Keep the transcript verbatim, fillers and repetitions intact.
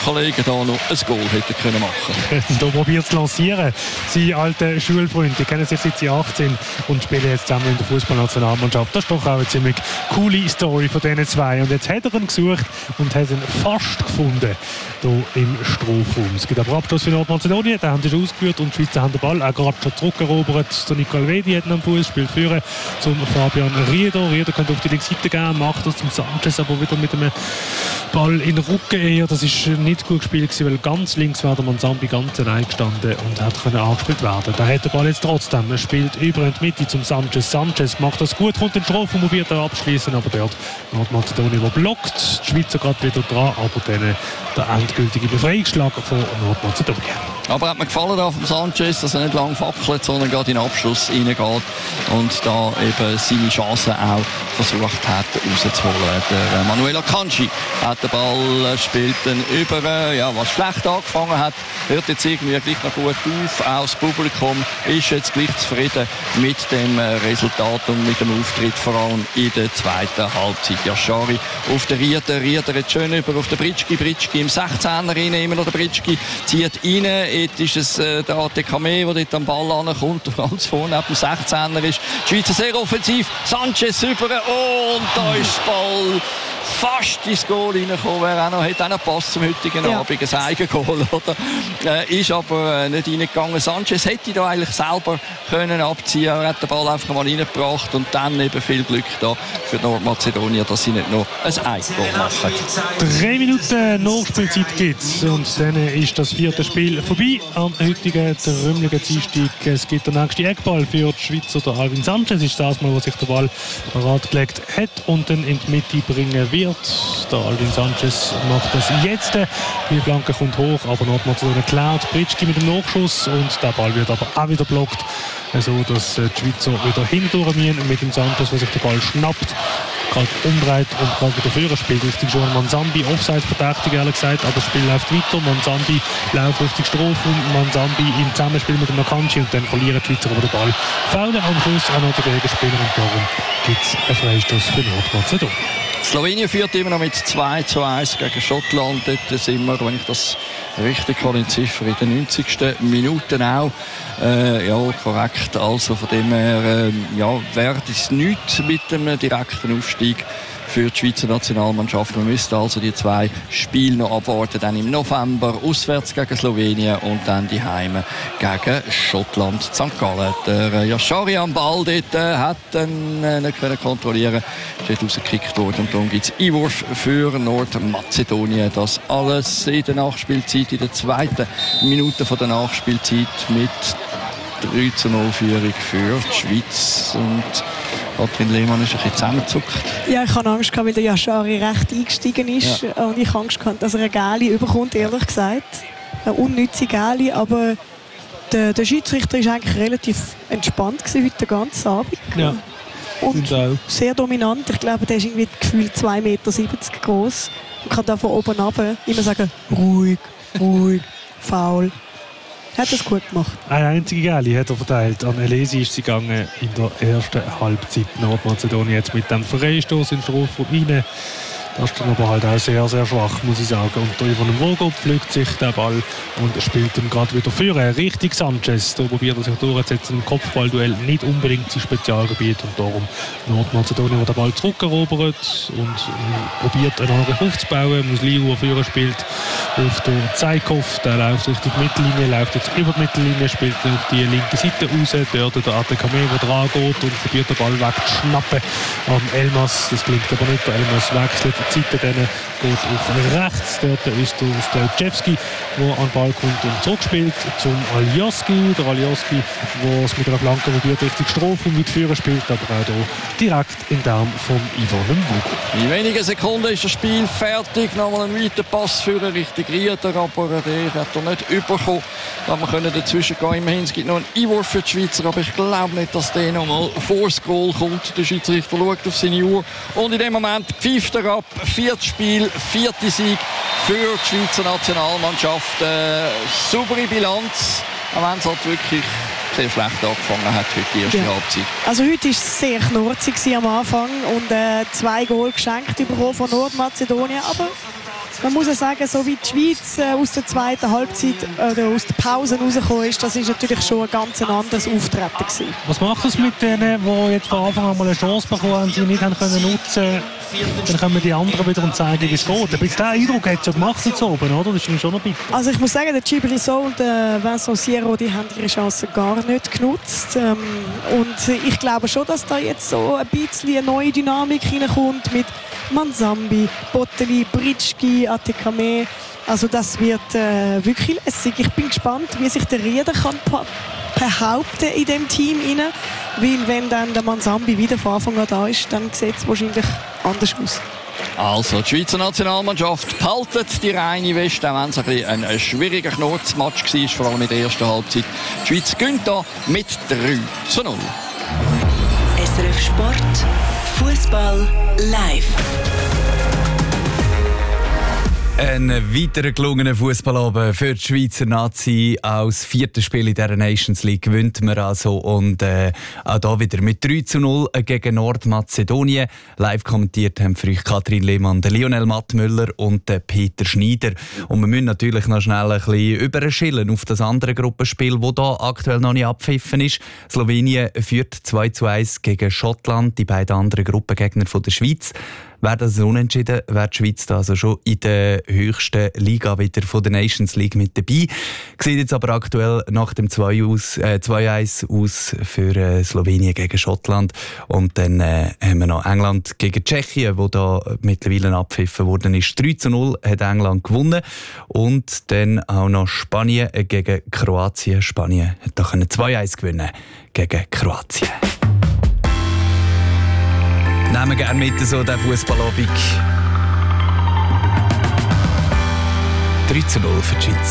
Kollegen da noch ein Goal hätten können machen. Da probiert es lancieren. Seine alten Schulfreunde, die kennen sich seit sie achtzehn und spielen jetzt zusammen in der Fußballnationalmannschaft. Das ist doch auch eine ziemlich coole Story von diesen zwei. Und jetzt hat er ihn gesucht und hat ihn fast gefunden hier im Strafraum. Es gibt aber Abschluss für Nordmazedonien, den haben sie schon ausgeführt und die Schweizer haben den Ball auch gerade schon zurückerobert. Der Nicole Vedi hat ihn am Fuß, spielt führen zum Fabian Riedo. Riedo könnte auf die linke Seite gehen, macht das zum Sanchez, aber wieder mit einem Ball in den Rücken eher. Das ist nicht gut gespielt gewesen, weil ganz links war der Manzambi ganz allein gestanden und hat können angespielt werden. Da hat der Ball jetzt trotzdem. Er spielt über in die Mitte zum Sanchez. Sanchez macht das gut, kommt in den Strafraum und probiert abschließen, aber dort Nordmazedonien überblockt. Die Schweizer gerade wieder dran, aber dann der endgültige Befreiungsschlag von Nordmazedonien. Aber hat mir gefallen da vom Sanchez, dass er nicht lang fackelt, sondern gerade in den Abschluss reingeht und da eben seine Chancen auch versucht hat rauszuholen. Der Manuel Akanji hat den Ball, spielt dann über, ja, was schlecht angefangen hat, hört jetzt irgendwie gleich noch gut auf. Auch das Publikum ist jetzt gleich zufrieden mit dem Resultat und mit dem Auftritt, vor allem in der zweiten Halbzeit. Yashari auf der Rieder, Rieder jetzt schön über auf den Britschki, Britschki im sechzehner rein, immer noch der Britschki zieht rein. Jetzt ist es äh, der A T K M E, der dort am Ball ankommt, ganz vorne neben dem sechzehner ist. Die Schweizer sehr offensiv, Sanchez über und da ist der Ball fast ins Goal reingekommen. Wer auch noch hat auch noch Pass zum heutigen ja. Abend, ein Eigengoal, oder? Äh, ist aber äh, nicht reingegangen. Sanchez hätte da eigentlich selber können abziehen. Er hat den Ball einfach mal reingebracht und dann eben viel Glück da für Nordmazedonien, dass sie nicht noch ein Eigengoal machen. Drei Minuten Nachspielzeit gibt es und dann ist das vierte Spiel vorbei am heutigen trümmeligen Dienstag. Es gibt den nächsten Eckball für die Schweizer. Der Alvin Sanchez ist das Mal, wo sich der Ball parat gelegt hat und dann in die Mitte bringen wird. Der Alvin Sanchez macht das jetzt. Die Flanke kommt hoch, aber Nordmazedonien klärt. Britschki mit dem Nachschuss und der Ball wird aber auch wieder blockt, so dass die Schweizer wieder hindurch müssen mit dem Sanchez, der sich den Ball schnappt, gerade umdreht und gerade wieder führen spielt. Richtig schon Manzambi, Offside verdächtig, ehrlich gesagt, aber das Spiel läuft weiter. Manzambi läuft richtig Strafraum, Manzambi im Zusammenspiel mit dem Akanji und dann verlieren die Schweizer aber den Ball. Faulen am Schluss auch noch der Gegenspieler und darum gibt es einen Freistoß für Nordmazedonien. Slowenien führt immer noch mit zwei zu eins gegen Schottland. Dort sind wir, wenn ich das richtig kann, in Ziffer in den neunzigsten Minuten auch. Äh, ja, korrekt. Also von dem her äh, ja, wäre es nichts mit dem direkten Aufstieg für die Schweizer Nationalmannschaft. Man müsste also die zwei Spiele noch abwarten. Dann im November auswärts gegen Slowenien und dann die Heime gegen Schottland, Sankt Gallen. Der Yashari am Ball dort äh, hat dann äh, nicht können kontrollieren. Ist rausgekickt worden und darum gibt es Einwurf für Nordmazedonien. Das alles in der Nachspielzeit, in der zweiten Minute von der Nachspielzeit mit drei zu null Führung für die Schweiz. Und Katrin Lehmann ist ein bisschen zusammengezuckt. Ja, ich hatte Angst, weil der Yashari recht eingestiegen ist. Ja. Und ich habe Angst gehabt, dass er eine Gali überkommt, ehrlich gesagt. Eine unnütze Gali, aber der, der Schiedsrichter war eigentlich relativ entspannt gewesen, heute den ganzen Abend. Ja. Und sehr dominant. Ich glaube, der ist irgendwie gefühlt zwei Meter siebzig groß und kann da von oben runter immer sagen, ruhig, ruhig, faul. Hat das gut gemacht. Eine einzige Gali hat er verteilt. An Elesi ist sie gegangen in der ersten Halbzeit. Nordmazedonien jetzt mit dem Freistoß in den Strafraum rein. Das ist dann aber halt auch sehr, sehr schwach, muss ich sagen. Und der Ivan Vogo pflückt sich den Ball und spielt dann gerade wieder führen. Richtig Sanchez. Da probiert er sich durchzusetzen im Kopfballduell. Nicht unbedingt sein Spezialgebiet. Und darum Nordmazedonien, der den Ball zurückerobert und äh, probiert einen Angriff aufzubauen. Musliu, der führen spielt auf der Zeikov. Der läuft Richtung Mittellinie, läuft jetzt über die Mittellinie, spielt auf die linke Seite raus. Dort der A T K M E, der dran geht und probiert den Ball wegzuschnappen am Elmas. Das klingt aber nicht. Der Elmas wechselt die Seite, dann geht auf rechts. Dort ist der Stojczewski, der an den Ball kommt und zurückspielt zum Alioski. Der Alioski, der es mit einer Flanke probiert, richtig Strafraum mit Führer spielt, aber auch hier direkt in den Arm von Ivan Vogo. In wenigen Sekunden ist das Spiel fertig. Nochmal ein weiter Pass für den richtigen Rieder, aber der hat er nicht überkommen. Aber wir können dazwischen gehen. Immerhin, es gibt noch einen Einwurf für die Schweizer, aber ich glaube nicht, dass der nochmal vor das Goal kommt. Der Schiedsrichter schaut auf seine Uhr und in dem Moment pfeift er ab. Viertes Spiel, vierte Sieg für die Schweizer Nationalmannschaft. Äh, saubere Bilanz, auch wenn es halt wirklich sehr schlecht angefangen hat heute die erste ja. Halbzeit. Also heute war es sehr knurzig am Anfang und äh, zwei Goal geschenkt bekommen von Nordmazedonien, aber man muss ja sagen, so wie die Schweiz äh, aus der zweiten Halbzeit oder aus der Pause rausgekommen ist, das ist natürlich schon ein ganz anderes Auftreten gewesen. Was macht es mit denen, die jetzt von Anfang an mal eine Chance bekommen und sie nicht haben können nutzen? Dann kommen die anderen wieder und zeigen, wie es geht. Ein bisschen den Eindruck hat es ja gemacht jetzt oben, oder? Das ist mir schon noch bitter. Also ich muss sagen, der Djibril Sow und der Vincent Sierro, die haben ihre Chancen gar nicht genutzt. Ähm, und ich glaube schon, dass da jetzt so ein bisschen eine neue Dynamik reinkommt mit Manzambi, Botteli, Britschki, Atekame. Also das wird äh, wirklich lässig. Ich bin gespannt, wie sich der Rieder kann behaupten in dem Team rein. Weil wenn dann der Manzambi wieder von Anfang an da ist, dann sieht es wahrscheinlich anders aus. Also, die Schweizer Nationalmannschaft behaltet die reine Weste, auch wenn es ein, bisschen ein schwieriger Knurzmatch war, vor allem in der ersten Halbzeit. Die Schweiz gewinnt hier mit drei zu null. S R F Sport, Fußball live. Ein weiterer gelungener Fußballabend für die Schweizer Nazi. Als viertes Spiel in dieser Nations League gewinnt man also. Und äh, auch hier wieder mit drei zu null gegen Nordmazedonien. Live kommentiert haben für euch Katrin Lehmann, Lionel Mattmüller und Peter Schneider. Und wir müssen natürlich noch schnell ein bisschen überschillen auf das andere Gruppenspiel, das hier aktuell noch nicht abgepfiffen ist. Slowenien führt zwei zu eins gegen Schottland, die beiden anderen Gruppengegner von der Schweiz. Wäre das unentschieden, wäre die Schweiz da also schon in der höchsten Liga wieder von der Nations League mit dabei. Sieht jetzt aber aktuell nach dem zwei eins aus für äh, Slowenien gegen Schottland. Und dann äh, haben wir noch England gegen Tschechien, wo da mittlerweile abgepfiffen worden ist. drei zu null hat England gewonnen. Und dann auch noch Spanien gegen Kroatien. Spanien hat da zwei eins gewinnen gegen Kroatien. Nehmen wir gerne mit so den Fußballabend. drei zu null für die Schweiz.